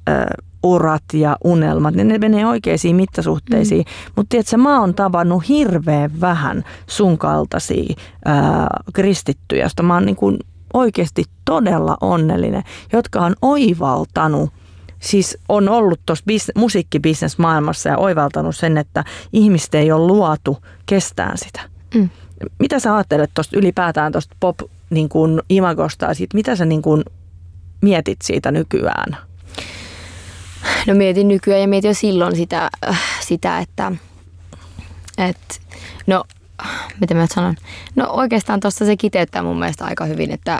urat ja unelmat, niin ne menee oikeisiin mittasuhteisiin. Mutta tiedätkö, mä oon tavannut hirveän vähän sun kaltaisia kristittyjä, josta mä oon niin kuin oikeasti todella onnellinen, jotka on oivaltanut, siis on ollut tuossa musiikkibisnesmaailmassa ja oivaltanut sen, että ihmiset ei ole luotu kestään sitä. Mitä sä ajattelet tuosta ylipäätään tuosta pop-imagosta ja siitä, mitä sä niin kuin mietit siitä nykyään? No mietin nykyään ja mietin jo silloin sitä että no, miten mä sanon? No oikeastaan tuossa se kiteyttää mun mielestä aika hyvin, että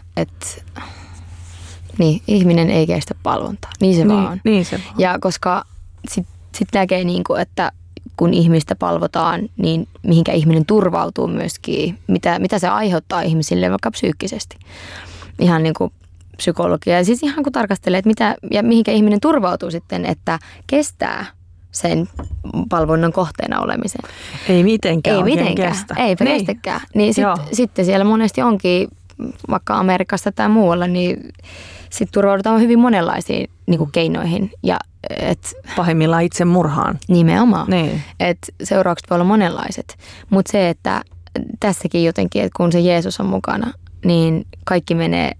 niin, ihminen ei kestä palvontaa. Niin se vaan on. Niin se vaan. Ja koska sit näkee niinku, että kun ihmistä palvotaan, niin mihinkä ihminen turvautuu myöskin, mitä se aiheuttaa ihmisille vaikka psyykkisesti. Ihan niinku psykologia. Ja siis ihan kun tarkastelee, että mitä ja mihinkä ihminen turvautuu sitten, että kestää sen palvonnan kohteena olemisen. Ei mitenkään kestä. Ei kestäkään. Niin sitten siellä monesti onkin, vaikka Amerikassa tai muualla, niin sitten turvaudutaan hyvin monenlaisiin niin kuin keinoihin. Ja, pahimmillaan itse murhaan. Nimenomaan. Niin. Seuraukset voi olla monenlaiset. Mutta se, että tässäkin jotenkin, että kun se Jeesus on mukana, niin kaikki menee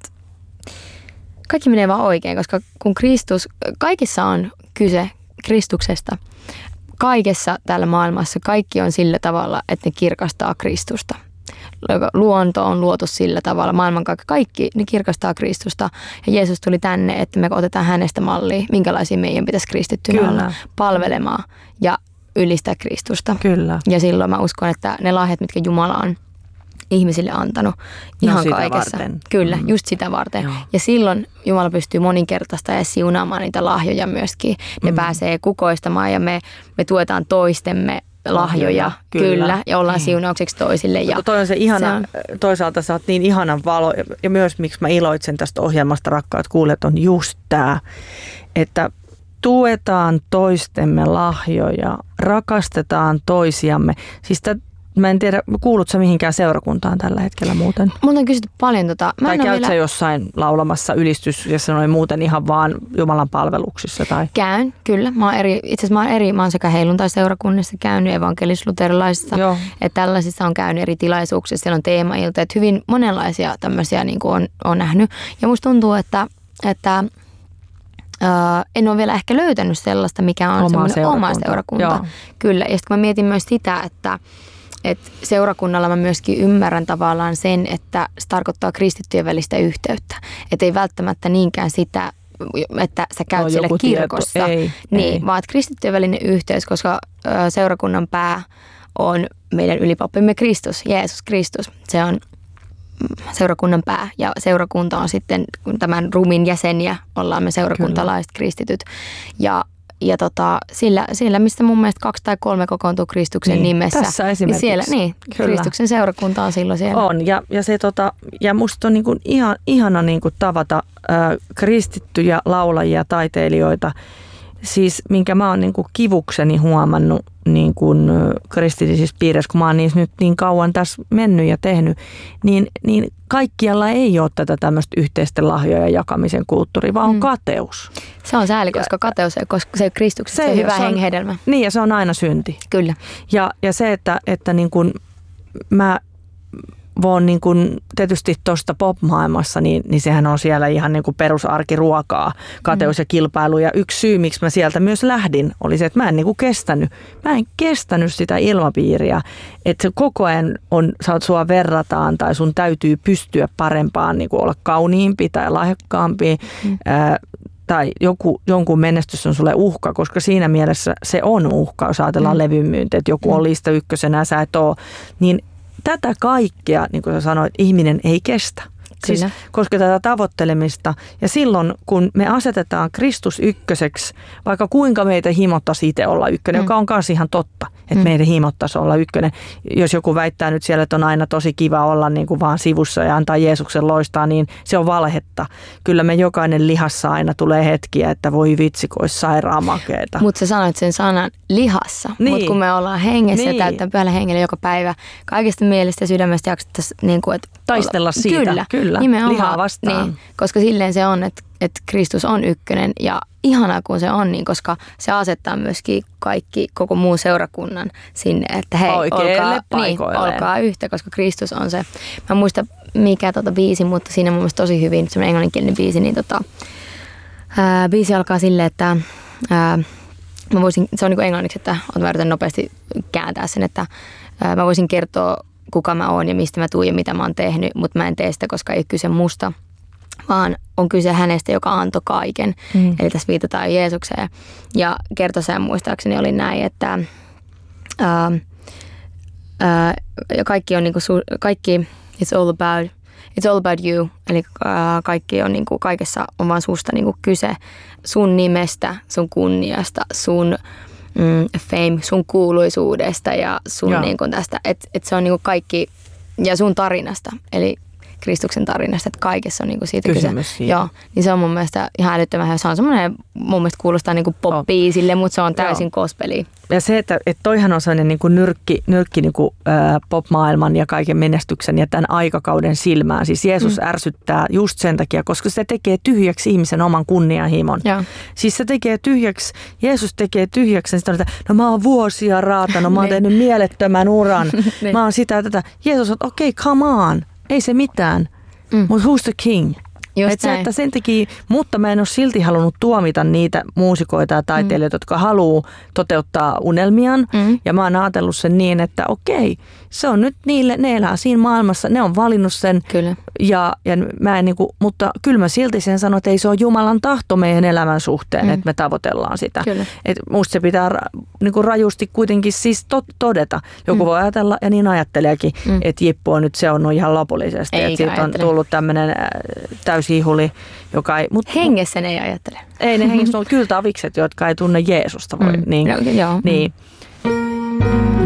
vaan oikein, koska kun kaikissa on kyse Kristuksesta, kaikessa täällä maailmassa kaikki on sillä tavalla, että ne kirkastaa Kristusta. Luonto on luotu sillä tavalla, kaikki ne kirkastaa Kristusta. Ja Jeesus tuli tänne, että me otetaan hänestä mallia, minkälaisia meidän pitäisi kristittynä olla, palvelemaan ja ylistää Kristusta. Kyllä. Ja silloin mä uskon, että ne lahjat, mitkä Jumala on ihmisille antanut ihan kaikessa. Varten. Kyllä, just sitä varten. Joo. Ja silloin Jumala pystyy moninkertaistamaan ja siunaamaan niitä lahjoja myöskin. Ne pääsee kukoistamaan ja me tuetaan toistemme lahjoja, kyllä, ja ollaan siunaukseksi toisille. Ja toi on se ihana, toisaalta sä oot niin ihanan valo, ja myös miksi mä iloitsen tästä ohjelmasta, rakkaat kuulijat, on just tää, että tuetaan toistemme lahjoja, rakastetaan toisiamme. Siis mä en tiedä, kuulut sä mihinkään seurakuntaan tällä hetkellä muuten? Multa on kysytty paljon Tai käyt sä jossain laulamassa ylistys, ja sanoin muuten ihan vaan Jumalan palveluksissa? Tai? Käyn, kyllä. Mä oon sekä helluntai-seurakunnissa käynyt, evankelis-luterilaisissa, että tällaisissa on käynyt eri tilaisuuksissa. Siellä on teemailta, että hyvin monenlaisia tämmöisiä niin kuin on nähnyt. Ja musta tuntuu, että en ole vielä ehkä löytänyt sellaista, mikä on semmoinen oma seurakunta. Joo. Kyllä, ja sitten mä mietin myös sitä, että seurakunnalla mä myöskin ymmärrän tavallaan sen, että se tarkoittaa kristittyjen välistä yhteyttä. Että ei välttämättä niinkään sitä, että sä käyt siellä kirkossa, vaan että kristittyjen välinen yhteys, koska seurakunnan pää on meidän ylipappimme Kristus, Jeesus Kristus. Se on seurakunnan pää ja seurakunta on sitten tämän ruumiin jäseniä, ollaan me seurakuntalaiset kristityt. Ja siellä, mistä mun mielestä 2 tai 3 kokoontuu Kristuksen nimessä. Tässä esimerkiksi. Niin siellä, Kristuksen seurakunta on silloin siellä. On, ja musta on niin kuin ihana niin kuin tavata kristittyjä laulajia, taiteilijoita. Siis minkä mä oon niin kuin kivukseni huomannut niin kuin kristillisissä piirissä, kun mä oon nyt niin kauan tässä mennyt ja tehnyt, niin kaikkialla ei ole tätä tämmöistä yhteisten lahjojen jakamisen kulttuuria, vaan on kateus. Se on sääli, koska kateus ei, koska se ei ole Kristuksessa, se on hyvä hengenhedelmä. Niin, ja se on aina synti. Kyllä. Ja se, että niin kuin mä voin niin kuin tietysti tuosta pop-maailmassa, niin sehän on siellä ihan niin kuin perusarkiruokaa, kateus ja kilpailu. Ja yksi syy, miksi mä sieltä myös lähdin, oli se, että mä en niin kuin kestänyt sitä ilmapiiriä, että se koko ajan sua verrataan tai sun täytyy pystyä parempaan, niin kuin olla kauniimpi tai lahjakkaampi. Tai jonkun menestys on sulle uhka, koska siinä mielessä se on uhka, jos ajatellaan levyn myyntiä, että joku on lista ykkösenä, sä et ole, niin tätä kaikkea, niin kuin sä sanoit, ihminen ei kestä. Siis, koska tätä tavoittelemista. Ja silloin, kun me asetetaan Kristus ykköseksi, vaikka kuinka meitä himottaisi itse olla ykkönen, joka on myös ihan totta, että meitä himottaisi olla ykkönen. Jos joku väittää nyt siellä, että on aina tosi kiva olla niin kuin vaan sivussa ja antaa Jeesuksen loistaa, niin se on valhetta. Kyllä me jokainen lihassa aina tulee hetkiä, että voi vitsi, kun olisi sairaan makeeta. Mutta sä sanoit sen sanan lihassa, mutta kun me ollaan hengessä ja täyttää pyhällä hengellä joka päivä, kaikesta mielestä ja sydämestä jaksettaisiin niin kuin, että taistella siitä. Kyllä. Lihaa vastaan. Niin, koska silleen se on, että Kristus on ykkönen ja ihanaa kun se on, niin koska se asettaa myöskin koko muun seurakunnan sinne, että hei, olkaa yhtä, koska Kristus on se. Mä en muista mikä biisi, mutta siinä mun mielestä tosi hyvin, semmoinen englanninkielinen biisi, niin biisi alkaa silleen, että mä voisin, se on niin kuin englanniksi, että mä yritän nopeasti kääntää sen, että mä voisin kertoa kuka mä oon ja mistä mä tuun ja mitä mä oon tehnyt, mutta mä en tee sitä, koska ei ole kyse musta, vaan on kyse hänestä, joka antoi kaiken. Eli tässä viitataan Jeesukseen. Ja kertosäen muistaakseni oli näin, että kaikki on niinku, kaikki it's all about you. Eli kaikki on niinku, kaikessa on vaan susta niinku kyse, sun nimestä, sun kunniasta, sun fame, sun kuuluisuudesta ja sun niin kuin tästä, että se on niin kuin kaikki, ja sun tarinasta, eli Kristuksen tarinasta, että kaikessa on niin kuin siitä kyse. Joo, niin se on mun mielestä ihan älyttömän, se on semmoinen, mun mielestä kuulostaa niin kuin pop-biisille, mutta se on täysin gospeliä. Ja se, että toihan on sellainen niin kuin nyrkki niin kuin, pop-maailman ja kaiken menestyksen ja tämän aikakauden silmään. Siis Jeesus ärsyttää just sen takia, koska se tekee tyhjäksi ihmisen oman kunnianhimon. Siis se tekee tyhjäksi, Jeesus tekee tyhjäksi, että no mä oon vuosia raatanut, mä oon tehnyt mielettömän uran, mä oon sitä ja tätä. Jeesus on, okei, come on, ei se mitään, mutta who's the king? Että sen takia, mutta mä en ole silti halunnut tuomita niitä muusikoita ja taiteilijoita, jotka haluaa toteuttaa unelmiaan. Ja mä oon ajatellut sen niin, että okei, se on nyt niille, ne elää siinä maailmassa, ne on valinnut sen. Kyllä. Ja mä en niinku, mutta kyllä mä silti sen sanon, että ei se ole Jumalan tahto meidän elämän suhteen, että me tavoitellaan sitä. Et musta se pitää niinku rajusti kuitenkin siis todeta. Joku voi ajatella, ja niin ajatteleekin, että Jippu on nyt seonnut ihan lopullisesti. Että siitä on tullut tämmöinen täysihuli, joka ei... Hengessä ne ei ajattele. Ei ne hengessä ole kyllä tavikset, jotka ei tunne Jeesusta. Voi, niin. Joo. Niin.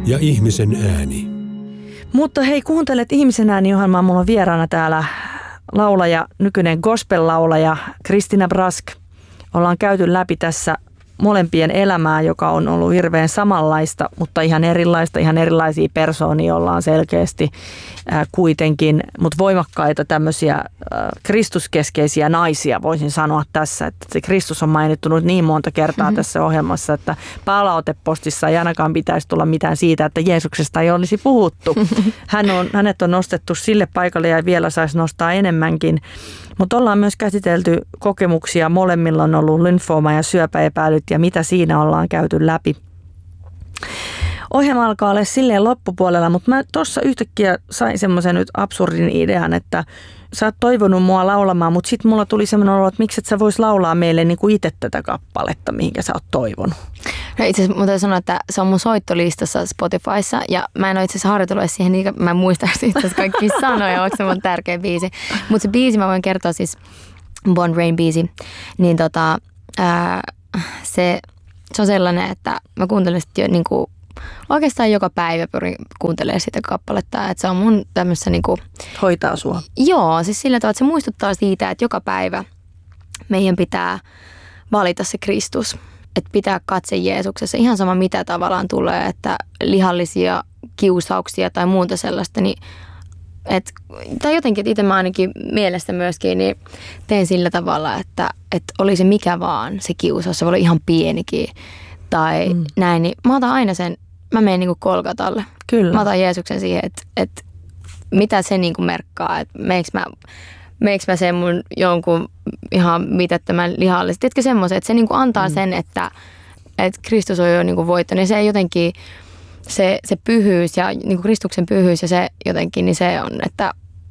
ja ihmisen ääni. Mutta hei, kuuntelet Ihmisen ääni-ohjelmaa. Mulla on vieraana täällä laulaja, nykyinen gospel-laulaja Christina Brask. Ollaan käyty läpi tässä molempien elämää, joka on ollut hirveän samanlaista, mutta ihan erilaisia persoonia ollaan selkeästi kuitenkin, mutta voimakkaita tämmöisiä kristuskeskeisiä naisia voisin sanoa tässä, että se Kristus on mainittu nyt niin monta kertaa tässä ohjelmassa, että palautepostissa ei ainakaan pitäisi tulla mitään siitä, että Jeesuksesta ei olisi puhuttu. Hänet on nostettu sille paikalle ja vielä saisi nostaa enemmänkin. Mutta ollaan myös käsitelty kokemuksia. Molemmilla on ollut lymfooma ja syöpäepäilyt ja mitä siinä ollaan käyty läpi. Ohjelma alkaa olla silleen loppupuolella, mutta mä tuossa yhtäkkiä sain semmoisen nyt absurdin idean, että sä oot toivonut mua laulamaan, mutta sitten mulla tuli semmoinen olo, että miksi et sä vois laulaa meille niin kuin itse tätä kappaletta, mihinkä sä oot toivonut. No itse asiassa täytyy sanoa, että se on mun soittolistassa Spotifyssa ja mä en ole itse asiassa harjoitellut siihen niin, mä en muista itse asiassa kaikki sanoja, onko se mun tärkeä biisi. Mutta se biisi mä voin kertoa siis, Born Rain biisi, niin se on sellainen, että mä kuuntelen sitä jo niin kuin oikeastaan joka päivä pyrin kuuntelemaan sitä kappaletta, että se on mun tämmössä niinku... Hoitaa sua. Joo, siis sillä tavalla, että se muistuttaa siitä, että joka päivä meidän pitää valita se Kristus, että pitää katse Jeesuksessa. Ihan sama mitä tavallaan tulee, että lihallisia kiusauksia tai muuta sellaista, niin tai jotenkin, että itse mä ainakin mielestä myöskin, niin teen sillä tavalla, että oli se mikä vaan se kiusaus, se voi olla ihan pienikin tai näin, niin mä otan aina sen, mä menen niinku Kolgatalle. Kyllä. Mä otan Jeesuksen siihen, että mitä se niinku merkkaa, että meikö mä sen mun jonkun ihan mitättömän lihallisesti. Tiedätkö semmoisen, että se niinku antaa sen, että Kristus on jo niinku voittanut ja se jotenkin, se pyhyys ja niinku Kristuksen pyhyys ja se jotenkin, niin se on, että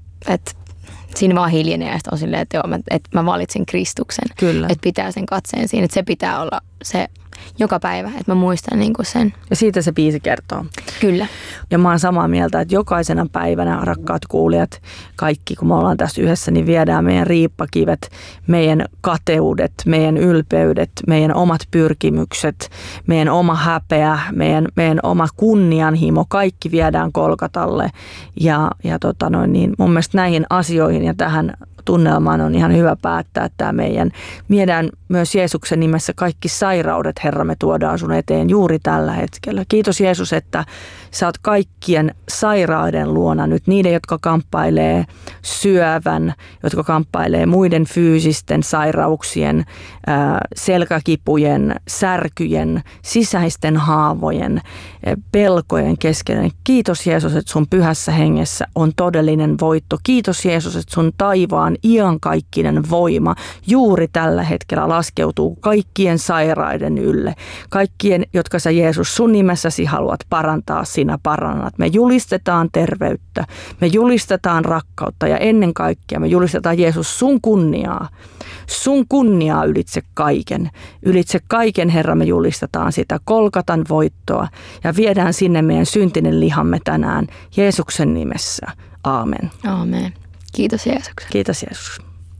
siinä vaan hiljenee ja sitten on silleen, että mä valitsin Kristuksen. Kyllä. Että pitää sen katseen siinä, että se pitää olla se joka päivä, että mä muistan niin kuin sen. Ja siitä se biisi kertoo. Kyllä. Ja mä oon samaa mieltä, että jokaisena päivänä, rakkaat kuulijat, kaikki kun me ollaan tässä yhdessä, niin viedään meidän riippakivet, meidän kateudet, meidän ylpeydet, meidän omat pyrkimykset, meidän oma häpeä, meidän oma kunnianhimo, kaikki viedään Kolgatalle. Ja niin mun mielestä näihin asioihin ja tähän tunnelmaan on ihan hyvä päättää, että viedään myös Jeesuksen nimessä kaikki sairaudet, Herra, me tuodaan sun eteen juuri tällä hetkellä. Kiitos Jeesus, että sä oot kaikkien sairaiden luona nyt, niiden, jotka kamppailee syövän, jotka kamppailee muiden fyysisten sairauksien, selkäkipujen, särkyjen, sisäisten haavojen, pelkojen keskellä. Kiitos Jeesus, että sun pyhässä hengessä on todellinen voitto. Kiitos Jeesus, että sun taivaan iankaikkinen voima juuri tällä hetkellä laskeutuu kaikkien sairaiden ylle. Kaikkien, jotka sä Jeesus sun nimessäsi haluat parantaa, sinä parannat. Me julistetaan terveyttä, me julistetaan rakkautta ja ennen kaikkea me julistetaan Jeesus sun kunniaa. Sun kunniaa ylitse kaiken. Ylitse kaiken, Herra, me julistetaan sitä Kolgatan voittoa ja viedään sinne meidän syntinen lihamme tänään Jeesuksen nimessä. Aamen. Aamen. Kiitos Jeesuksen. Kiitos Jeesus.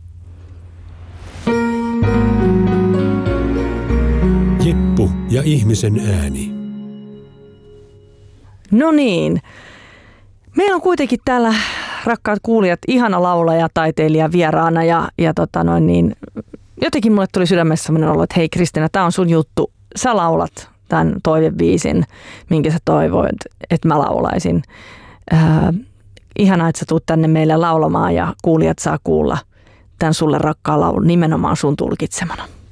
Jippu ja ihmisen ääni. No niin. Meillä on kuitenkin täällä, rakkaat kuulijat, ihana laulaja, taiteilija vieraana ja jotenkin mulle tuli sydämessä sellainen olo, että hei Kristina, tää on sun juttu. Sä laulat tämän toivebiisin, minkä sä toivoit, että mä laulaisin. Ihanaa, että sä tuut tänne meille laulamaan ja kuulijat saa kuulla tämän sulle rakkaan laulun nimenomaan sun tulkitsemana.